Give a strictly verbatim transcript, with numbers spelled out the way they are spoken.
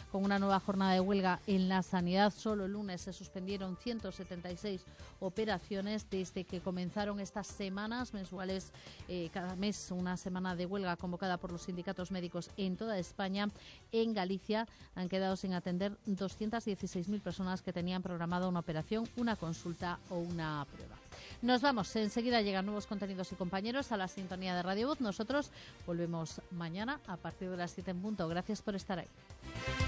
con una nueva jornada de huelga en la sanidad. Solo el lunes se suspendieron ciento setenta y seis operaciones desde que comenzaron estas semanas mensuales, eh, cada mes una semana de huelga convocada por los sindicatos médicos en toda España. En Galicia han quedado sin atender doscientas dieciséis mil personas que tenían programada una operación, una consulta o una prueba. Nos vamos, enseguida llegan nuevos contenidos y compañeros a la sintonía de Radio Voz. Nosotros volvemos mañana a partir de las siete en punto. Gracias por estar ahí.